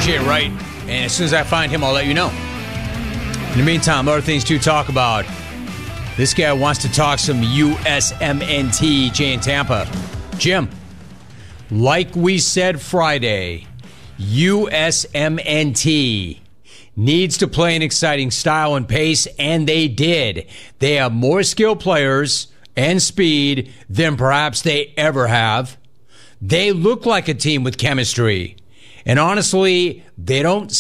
Jay Wright. And as soon as I find him, I'll let you know. In the meantime, other things to talk about. This guy wants to talk some USMNT, Jay in Tampa. Jim, like we said Friday, USMNT needs to play an exciting style and pace, and they did. They have more skilled players and speed than perhaps they ever have. They look like a team with chemistry. And honestly, they don't